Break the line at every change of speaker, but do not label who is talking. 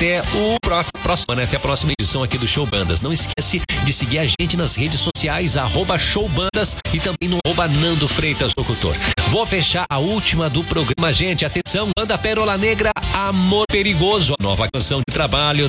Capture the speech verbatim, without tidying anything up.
até o próximo, né? Até a próxima edição aqui do Show Bandas. Não esquece de seguir a gente nas redes sociais, arroba Show Bandas e também no arroba Nando Freitas Locutor. Vou fechar a última do programa, gente. Atenção, banda Pérola Negra, Amor Perigoso, a nova canção de trabalho